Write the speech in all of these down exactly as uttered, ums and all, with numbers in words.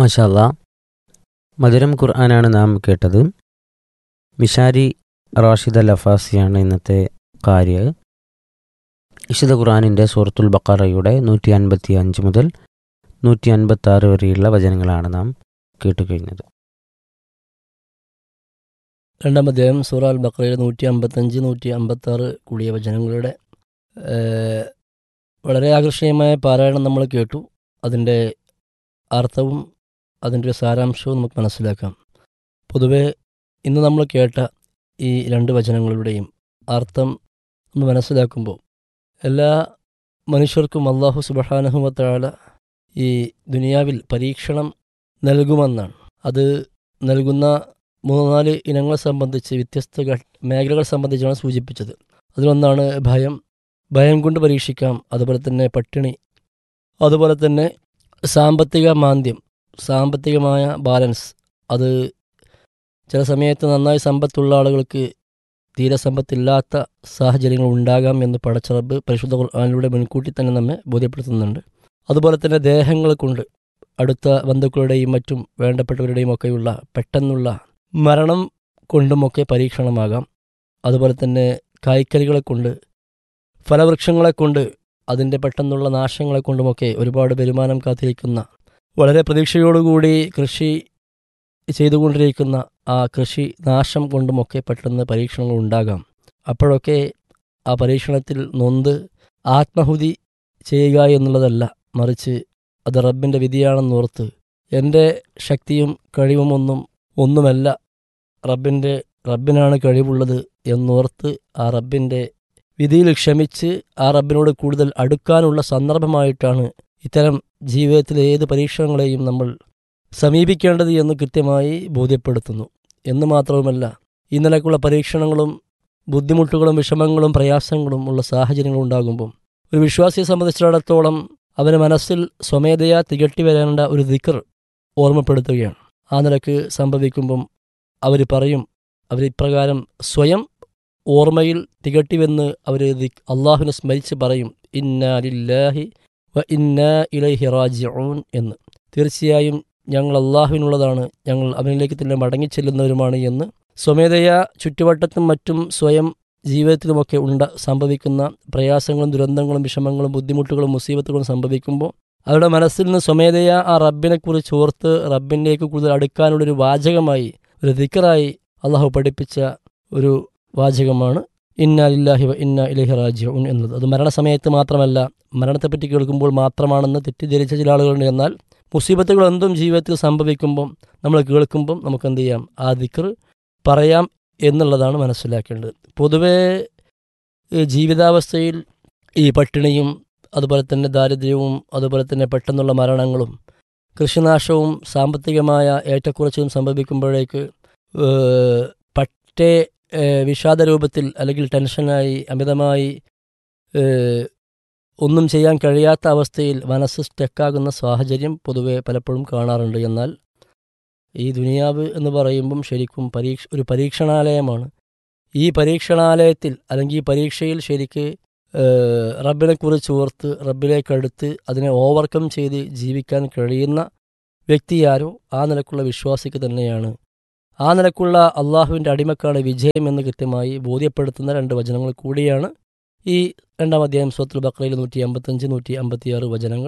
മാഷാ അല്ലാ, മധുരം ഖുർആനാണ് നാം കേട്ടത്. മിഷാരി റാഷിദ ലഫാസിയാണ് ഇന്നത്തെ കാര്യ. വിശുദ്ധ ഖുർആനിൻ്റെ സൂറത്തുൽ ബഖറയുടെ നൂറ്റി അൻപത്തി അഞ്ച് മുതൽ നൂറ്റി അൻപത്തി ആറ് വരെയുള്ള വചനങ്ങളാണ് നാം കേട്ടുകഴിഞ്ഞത്. രണ്ടാം അധ്യായം സൂറ അൽ ബഖറയുടെ നൂറ്റി അമ്പത്തഞ്ച് നൂറ്റി അമ്പത്തി ആറ് കൂടിയ വചനങ്ങളുടെ വളരെ ആകർഷണീയമായ പാരായണം നമ്മൾ കേട്ടു. അതിൻ്റെ അർത്ഥവും അതിൻ്റെ ഒരു സാരാംശവും നമുക്ക് മനസ്സിലാക്കാം. പൊതുവെ ഇന്ന് നമ്മൾ കേട്ട ഈ രണ്ട് വചനങ്ങളുടെയും അർത്ഥം നമ്മൾ മനസ്സിലാക്കുമ്പോൾ എല്ലാ മനുഷ്യർക്കും അല്ലാഹു സുബ്ഹാനഹു വ തആല ഈ ദുനിയാവിൽ പരീക്ഷണം നൽകുമെന്നാണ്. അത് നൽകുന്ന മൂന്ന് നാല് ഇനങ്ങളെ സംബന്ധിച്ച് വ്യത്യസ്ത മേഖലകൾ സംബന്ധിച്ചാണ് സൂചിപ്പിച്ചത്. അതിലൊന്നാണ് ഭയം. ഭയം കൊണ്ട് പരീക്ഷിക്കാം. അതുപോലെ തന്നെ പട്ടിണി, അതുപോലെ തന്നെ സാമ്പത്തിക മാന്ദ്യം, സാമ്പത്തികമായ ബാലൻസ്. അത് ചില സമയത്ത് നന്നായി സമ്പത്തുള്ള ആളുകൾക്ക് തീരെ സമ്പത്തില്ലാത്ത സാഹചര്യങ്ങൾ ഉണ്ടാകാം എന്ന് പടച്ച റബ്ബ് പരിശുദ്ധ ഖുർആനിലൂടെ മുൻകൂട്ടി തന്നെ നമ്മെ ബോധ്യപ്പെടുത്തുന്നുണ്ട്. അതുപോലെ തന്നെ ദേഹങ്ങൾ കൊണ്ട്, അടുത്ത ബന്ധുക്കളുടെയും മറ്റും വേണ്ടപ്പെട്ടവരുടെയും ഒക്കെയുള്ള പെട്ടെന്നുള്ള മരണം കൊണ്ടുമൊക്കെ പരീക്ഷണമാകാം. അതുപോലെ തന്നെ കായ്ക്കറികളെ കൊണ്ട്, ഫലവൃക്ഷങ്ങളെ കൊണ്ട്, അതിൻ്റെ പെട്ടെന്നുള്ള നാശങ്ങളെ കൊണ്ടുമൊക്കെ ഒരുപാട് വരുമാനം കാത്തിരിക്കുന്ന, വളരെ പ്രതീക്ഷയോടുകൂടി കൃഷി ചെയ്തുകൊണ്ടിരിക്കുന്ന ആ കൃഷി നാശം കൊണ്ടുമൊക്കെ പെട്ടെന്ന് പരീക്ഷണങ്ങൾ ഉണ്ടാകാം. അപ്പോഴൊക്കെ ആ പരീക്ഷണത്തിൽ നൊന്ത് ആത്മഹുതി ചെയ്യുക എന്നുള്ളതല്ല, മറിച്ച് അത് റബ്ബിൻ്റെ വിധിയാണെന്നോർത്ത് എൻ്റെ ശക്തിയും കഴിവുമൊന്നും ഒന്നുമല്ല, റബ്ബിൻ്റെ റബ്ബിനാണ് കഴിവുള്ളത് എന്നോർത്ത് ആ റബ്ബിൻ്റെ വിധിയിൽ ക്ഷമിച്ച് ആ റബ്ബിനോട് കൂടുതൽ അടുക്കാനുള്ള സന്ദർഭമായിട്ടാണ് ഇത്തരം ജീവിതത്തിലെ ഏത് പരീക്ഷണങ്ങളെയും നമ്മൾ സമീപിക്കേണ്ടത് എന്ന് കൃത്യമായി ബോധ്യപ്പെടുത്തുന്നു. എന്ന് മാത്രവുമല്ല, ഈ നിലക്കുള്ള പരീക്ഷണങ്ങളും ബുദ്ധിമുട്ടുകളും വിഷമങ്ങളും പ്രയാസങ്ങളും ഉള്ള സാഹചര്യങ്ങളും ഉണ്ടാകുമ്പം ഒരു വിശ്വാസിയെ സംബന്ധിച്ചിടത്തോളം അവന് മനസ്സിൽ സ്വമേധയാ തികട്ടി വരേണ്ട ഒരു ദിക്ർ ഓർമ്മപ്പെടുത്തുകയാണ്. ആ നിലക്ക് സംഭവിക്കുമ്പം അവർ പറയും, അവരിപ്രകാരം സ്വയം ഓർമ്മയിൽ തികട്ടിവെന്ന് അവർ അള്ളാഹുവിനെ സ്മരിച്ച് പറയും, ഇന്നാ ലില്ലാഹി വ ഇന്നാ ഇലൈഹി റാജിഊൻ എന്ന്. തീർച്ചയായും ഞങ്ങൾ അള്ളാഹുവിനുള്ളതാണ്, ഞങ്ങൾ അവനിലേക്ക് തന്നെ മടങ്ങിച്ചെല്ലുന്നവരുമാണ് എന്ന് സ്വമേധയാ ചുറ്റുവട്ടത്തും മറ്റും സ്വയം ജീവിതത്തിലുമൊക്കെ ഉണ്ട സംഭവിക്കുന്ന പ്രയാസങ്ങളും ദുരന്തങ്ങളും വിഷമങ്ങളും ബുദ്ധിമുട്ടുകളും മുസീബത്തുകളും സംഭവിക്കുമ്പോൾ അവരുടെ മനസ്സിൽ നിന്ന് സ്വമേധയാ ആ റബ്ബിനെക്കുറിച്ച് ഓർത്ത് റബ്ബിൻ്റെക്ക് കൂടുതൽ അടുക്കാനുള്ളൊരു വാചകമായി, ഒരു ദിക്റായി അള്ളാഹു പഠിപ്പിച്ച ഒരു വാചകമാണ് ഇന്നാ ലില്ലാഹി വ ഇന്നാ ഇലൈഹി റാജിഊൻ എന്നത്. അത് മരണസമയത്ത് മാത്രമല്ല, മരണത്തെപ്പറ്റി കേൾക്കുമ്പോൾ മാത്രമാണെന്ന് തെറ്റിദ്ധരിച്ച ചില ആളുകളുണ്ട്. എന്നാൽ മുസീബത്തുകൾ എന്തും ജീവിതത്തിൽ സംഭവിക്കുമ്പം നമ്മൾ കേൾക്കുമ്പം നമുക്ക് എന്ത് ചെയ്യാം, ആ ദിക്ർ പറയാം എന്നുള്ളതാണ് മനസ്സിലാക്കേണ്ടത്. പൊതുവേ ജീവിതാവസ്ഥയിൽ ഈ പട്ടിണിയും അതുപോലെ തന്നെ ദാരിദ്ര്യവും അതുപോലെ തന്നെ പെട്ടെന്നുള്ള മരണങ്ങളും കൃഷിനാശവും സാമ്പത്തികമായ ഏറ്റക്കുറച്ചിലും സംഭവിക്കുമ്പോഴേക്ക് പറ്റേ വിഷാദ രൂപത്തിൽ അല്ലെങ്കിൽ ടെൻഷനായി അമിതമായി ഒന്നും ചെയ്യാൻ കഴിയാത്ത അവസ്ഥയിൽ മനസ്സ് സ്റ്റക്കാകുന്ന സാഹചര്യം പൊതുവെ പലപ്പോഴും കാണാറുണ്ട്. എന്നാൽ ഈ ദുനിയാവ് എന്ന് പറയുമ്പം ശരിക്കും പരീക്ഷ ഒരു പരീക്ഷണാലയമാണ്. ഈ പരീക്ഷണാലയത്തിൽ അല്ലെങ്കിൽ ഈ പരീക്ഷയിൽ ശരിക്ക് റബ്ബിനെക്കുറിച്ച് ഓർത്ത് റബ്ബിലേക്കടുത്ത് അതിനെ ഓവർകം ചെയ്ത് ജീവിക്കാൻ കഴിയുന്ന വ്യക്തിയാരോ ആ നിലക്കുള്ള വിശ്വാസിക്ക് തന്നെയാണ്, ആ നിലക്കുള്ള അള്ളാഹുവിൻ്റെ അടിമക്കാണ് വിജയം എന്ന് കൃത്യമായി ബോധ്യപ്പെടുത്തുന്ന രണ്ട് വചനങ്ങൾ കൂടിയാണ് ഈ രണ്ടാം അധ്യായം സൂറത്തുൽ ബഖറയിൽ നൂറ്റി അമ്പത്തഞ്ച് നൂറ്റി അമ്പത്തിയാറ് വചനങ്ങൾ.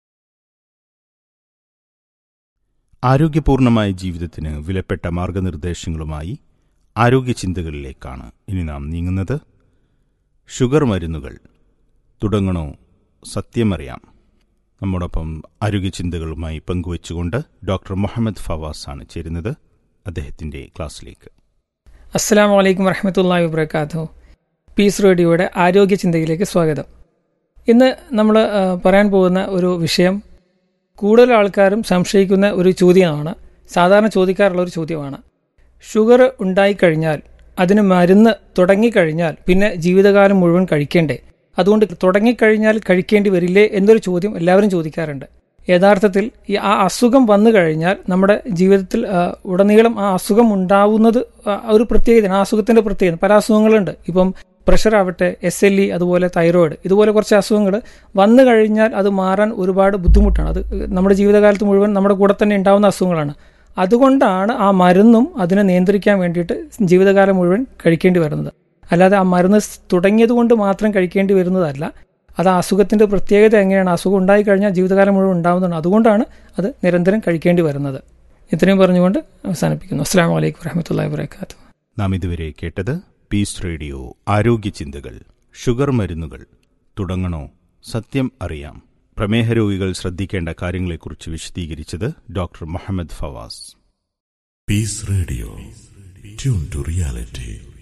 ആരോഗ്യപൂർണമായ ജീവിതത്തിന് വിലപ്പെട്ട മാർഗനിർദ്ദേശങ്ങളുമായി ആരോഗ്യ ചിന്തകളിലേക്കാണ് ഇനി നാം നീങ്ങുന്നത്. ഷുഗർ മരുന്നുകൾ തുടങ്ങണോ, സത്യമറിയാം. നമ്മോടൊപ്പം ആരോഗ്യ ചിന്തകളുമായി പങ്കുവച്ചുകൊണ്ട് ഡോക്ടർ മുഹമ്മദ് ഫവാസ് ആണ് ചേരുന്നത്. അദ്ദേഹത്തിൻ്റെ ക്ലാസ്സിലേക്ക്. അസ്സലാമു അലൈക്കും വറഹ്മത്തുള്ളാഹി വബറകാതുഹു. പീസ് റേഡിയോയുടെ ആരോഗ്യ ചിന്തയിലേക്ക് സ്വാഗതം. ഇന്ന് നമ്മൾ പറയാൻ പോകുന്ന ഒരു വിഷയം കൂടുതൽ ആൾക്കാരും സംശയിക്കുന്ന ഒരു ചോദ്യമാണ്, സാധാരണ ചോദിക്കാറുള്ള ഒരു ചോദ്യമാണ്. ഷുഗർ ഉണ്ടായിക്കഴിഞ്ഞാൽ, അതിന് മരുന്ന് തുടങ്ങിക്കഴിഞ്ഞാൽ പിന്നെ ജീവിതകാലം മുഴുവൻ കഴിക്കേണ്ടേ? അതുകൊണ്ട് തുടങ്ങിക്കഴിഞ്ഞാൽ കഴിക്കേണ്ടി വരില്ലേ എന്നൊരു ചോദ്യം എല്ലാവരും ചോദിക്കാറുണ്ട്. യഥാർത്ഥത്തിൽ ഈ ആ അസുഖം വന്നു കഴിഞ്ഞാൽ നമ്മുടെ ജീവിതത്തിൽ ഉടനീളം ആ അസുഖം ഉണ്ടാവുന്നത് ഒരു പ്രത്യേകതയാണ്. ആ അസുഖത്തിൻ്റെ പ്രത്യേകത, പല അസുഖങ്ങളുണ്ട്. ഇപ്പം പ്രഷർ ആവട്ടെ, എസ് എൽ ഇ, അതുപോലെ തൈറോയിഡ്, ഇതുപോലെ കുറച്ച് അസുഖങ്ങൾ വന്നു കഴിഞ്ഞാൽ അത് മാറാൻ ഒരുപാട് ബുദ്ധിമുട്ടാണ്. അത് നമ്മുടെ ജീവിതകാലത്ത് മുഴുവൻ നമ്മുടെ കൂടെ തന്നെ ഉണ്ടാകുന്ന അസുഖങ്ങളാണ്. അതുകൊണ്ടാണ് ആ മരുന്നും അതിനെ നിയന്ത്രിക്കാൻ വേണ്ടിയിട്ട് ജീവിതകാലം മുഴുവൻ കഴിക്കേണ്ടി വരുന്നത്. അല്ലാതെ ആ മരുന്ന് തുടങ്ങിയത് കൊണ്ട് മാത്രം കഴിക്കേണ്ടി വരുന്നതല്ല. അത് ആ അസുഖത്തിൻ്റെ പ്രത്യേകത എങ്ങനെയാണ്, അസുഖം ഉണ്ടായിക്കഴിഞ്ഞാൽ ജീവിതകാലം മുഴുവൻ ഉണ്ടാകുന്നതാണ്. അതുകൊണ്ടാണ് അത് നിരന്തരം കഴിക്കേണ്ടി വരുന്നത്. ഇത്രയും പറഞ്ഞുകൊണ്ട് അവസാനിപ്പിക്കുന്നു. അസ്സലാമു അലൈക്കും വറഹ്മത്തുള്ളാഹി വബറകാതുഹു. നാം ഇതുവരെ കേട്ടത് പീസ് റേഡിയോ ആരോഗ്യ ചിന്തകൾ. ഷുഗർ മരുന്നുകൾ തുടങ്ങണോ, സത്യം അറിയാം. പ്രമേഹ രോഗികൾ ശ്രദ്ധിക്കേണ്ട കാര്യങ്ങളെക്കുറിച്ച് വിശദീകരിച്ചത് doctor Muhammad Fawaz. Piece radio, tune to reality.